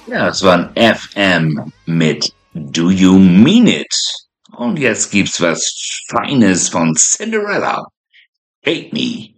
Ja, es war ein FM mit Do You Mean It? Und jetzt gibt's was Feines von Cinderella. Hate Me.